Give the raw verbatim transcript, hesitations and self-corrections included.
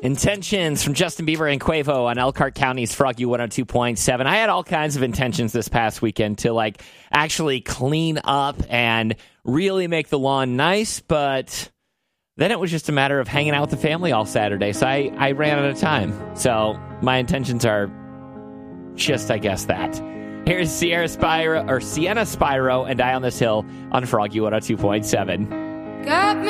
Intentions from Justin Bieber and Quavo on Elkhart County's Froggy one oh two point seven. I had all kinds of intentions this past weekend to like actually clean up and really make the lawn nice, but then it was just a matter of hanging out with the family all Saturday, so I, I ran out of time. So my intentions are just, I guess, that. Here's Sierra Spyro, or Sienna Spyro and Die on This Hill on Froggy one oh two point seven. Got me